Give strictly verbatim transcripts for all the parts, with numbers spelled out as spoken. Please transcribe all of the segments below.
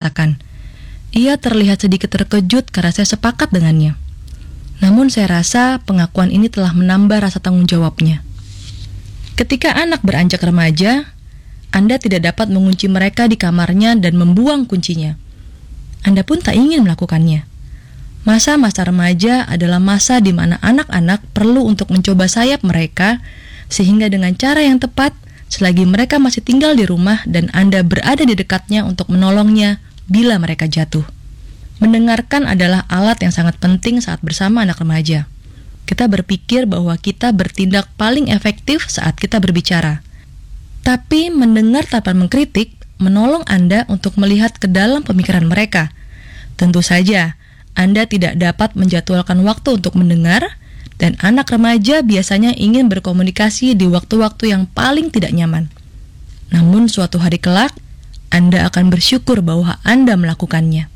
rasakan. Ia terlihat sedikit terkejut karena saya sepakat dengannya. Namun saya rasa pengakuan ini telah menambah rasa tanggung jawabnya. Ketika anak beranjak remaja, Anda tidak dapat mengunci mereka di kamarnya dan membuang kuncinya. Anda pun tak ingin melakukannya. Masa-masa remaja adalah masa di mana anak-anak perlu untuk mencoba sayap mereka, sehingga dengan cara yang tepat, selagi mereka masih tinggal di rumah dan Anda berada di dekatnya untuk menolongnya bila mereka jatuh. Mendengarkan adalah alat yang sangat penting saat bersama anak remaja. Kita berpikir bahwa kita bertindak paling efektif saat kita berbicara. Tapi mendengar tanpa mengkritik menolong Anda untuk melihat ke dalam pemikiran mereka. Tentu saja, Anda tidak dapat menjadwalkan waktu untuk mendengar, dan anak remaja biasanya ingin berkomunikasi di waktu-waktu yang paling tidak nyaman. Namun suatu hari kelak, Anda akan bersyukur bahwa Anda melakukannya.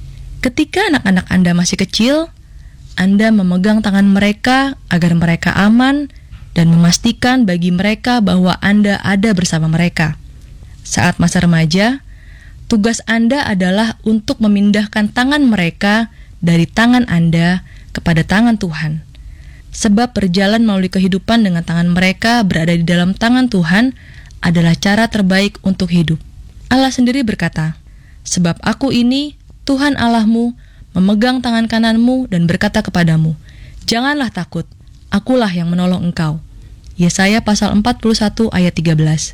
Ketika anak-anak Anda masih kecil, Anda memegang tangan mereka agar mereka aman dan memastikan bagi mereka bahwa Anda ada bersama mereka. Saat masa remaja, tugas Anda adalah untuk memindahkan tangan mereka dari tangan Anda kepada tangan Tuhan. Sebab berjalan melalui kehidupan dengan tangan mereka berada di dalam tangan Tuhan adalah cara terbaik untuk hidup. Allah sendiri berkata, "Sebab aku ini, Tuhan Allahmu, memegang tangan kananmu dan berkata kepadamu, janganlah takut, akulah yang menolong engkau." Yesaya pasal empat puluh satu ayat tiga belas.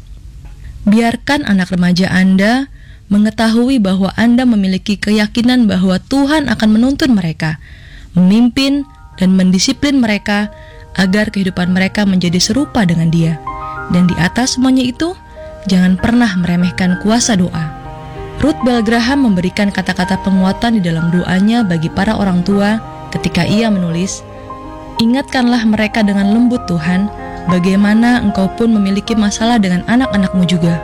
Biarkan anak remaja Anda mengetahui bahwa Anda memiliki keyakinan bahwa Tuhan akan menuntun mereka, memimpin dan mendisiplin mereka agar kehidupan mereka menjadi serupa dengan Dia. Dan di atas semuanya itu, jangan pernah meremehkan kuasa doa. Ruth Bell Graham memberikan kata-kata penguatan di dalam doanya bagi para orang tua ketika ia menulis, "Ingatkanlah mereka dengan lembut Tuhan, bagaimana engkau pun memiliki masalah dengan anak-anakmu juga."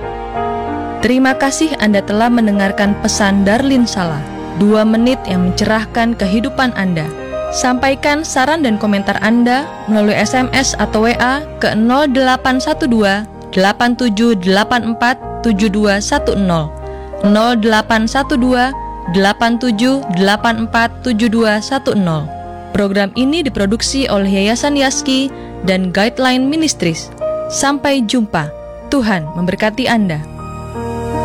Terima kasih Anda telah mendengarkan pesan Darlene Sala, dua menit yang mencerahkan kehidupan Anda. Sampaikan saran dan komentar Anda melalui S M S atau W A ke nol delapan satu dua delapan tujuh delapan empat tujuh dua satu nol nol delapan satu dua delapan tujuh delapan empat tujuh dua satu nol. Program ini diproduksi oleh Yayasan Yaski dan Guideline Ministries. Sampai jumpa. Tuhan memberkati Anda.